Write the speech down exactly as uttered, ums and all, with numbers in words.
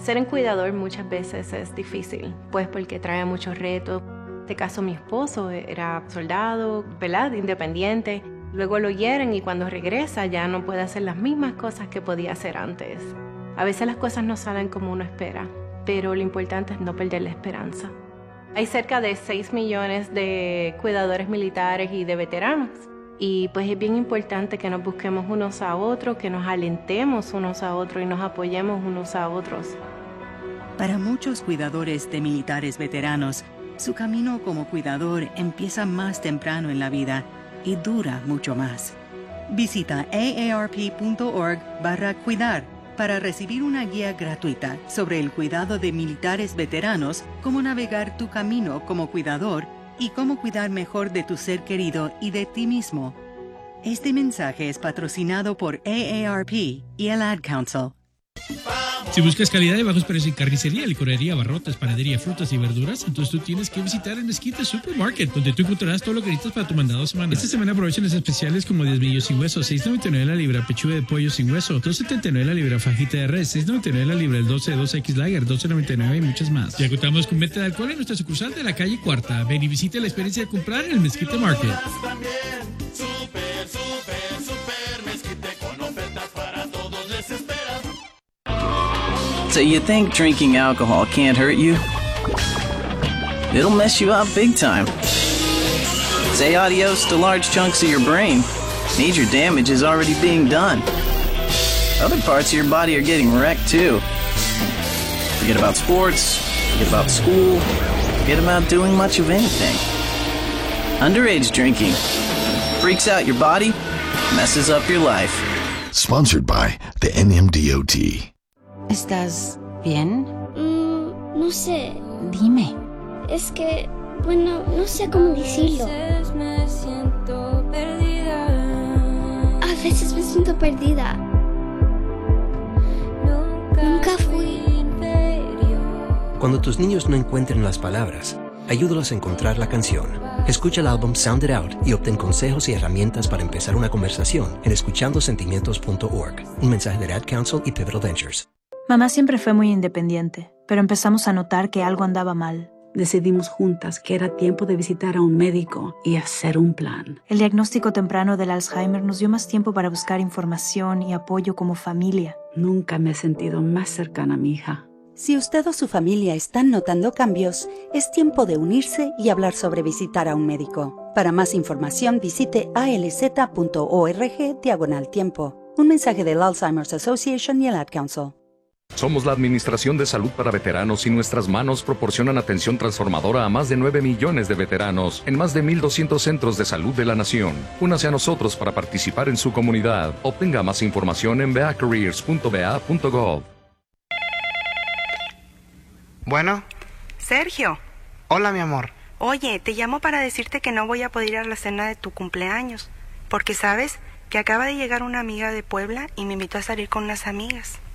Ser un cuidador muchas veces es difícil, pues porque trae muchos retos. En este caso mi esposo era soldado, ¿verdad? Independiente. Luego lo hieren y cuando regresa ya no puede hacer las mismas cosas que podía hacer antes. A veces las cosas no salen como uno espera, pero lo importante es no perder la esperanza. Hay cerca de seis millones de cuidadores militares y de veteranos. Y pues es bien importante que nos busquemos unos a otros, que nos alentemos unos a otros y nos apoyemos unos a otros. Para muchos cuidadores de militares veteranos, su camino como cuidador empieza más temprano en la vida y dura mucho más. Visita aarp.org barra cuidar para recibir una guía gratuita sobre el cuidado de militares veteranos, cómo navegar tu camino como cuidador y cómo cuidar mejor de tu ser querido y de ti mismo. Este mensaje es patrocinado por A A R P y el Ad Council. Si buscas calidad de bajos precios en carnicería, licorería, abarrotes, panadería, frutas y verduras, entonces tú tienes que visitar el Mezquite Supermarket, donde tú encontrarás todo lo que necesitas para tu mandado semanal. Esta semana aprovechen las especiales como diez millos sin hueso, seis noventa y nueve la libra, pechuga de pollo sin hueso, dos setenta y nueve la libra, fajita de res, seis noventa y nueve la libra, el doce de dos X Lager, doce noventa y nueve y muchas más. Ya contamos con venta de alcohol en nuestra sucursal de la calle Cuarta. Ven y visite la experiencia de comprar en el Mezquite Market. Super, super, super Mezquite con ofertas para todos les espera. So you think drinking alcohol can't hurt you? It'll mess you up big time. Say adios to large chunks of your brain. Major damage is already being done. Other parts of your body are getting wrecked too. Forget about sports, forget about school, forget about doing much of anything. Underage drinking freaks out your body, messes up your life. Sponsored by the N M D O T. ¿Estás bien? Mm, no sé. Dime. Es que, bueno, no sé cómo decirlo. A veces me siento perdida. A veces me siento perdida. Nunca, Nunca fui. Cuando tus niños no encuentren las palabras, ayúdalos a encontrar la canción. Escucha el álbum Sound It Out y obtén consejos y herramientas para empezar una conversación en escuchando sentimientos punto org. Un mensaje de Ad Council y Pivotal Ventures. Mamá siempre fue muy independiente, pero empezamos a notar que algo andaba mal. Decidimos juntas que era tiempo de visitar a un médico y hacer un plan. El diagnóstico temprano del Alzheimer nos dio más tiempo para buscar información y apoyo como familia. Nunca me he sentido más cercana a mi hija. Si usted o su familia están notando cambios, es tiempo de unirse y hablar sobre visitar a un médico. Para más información, visite alz.org diagonal tiempo. Un mensaje del Alzheimer's Association y el Ad Council. Somos la Administración de Salud para Veteranos y nuestras manos proporcionan atención transformadora a más de nueve millones de veteranos en más de mil doscientos centros de salud de la nación. Únase a nosotros para participar en su comunidad. Obtenga más información en v a careers punto v a punto gov. Bueno. Sergio. Hola, mi amor. Oye, te llamo para decirte que no voy a poder ir a la cena de tu cumpleaños, porque sabes que acaba de llegar una amiga de Puebla y me invitó a salir con unas amigas.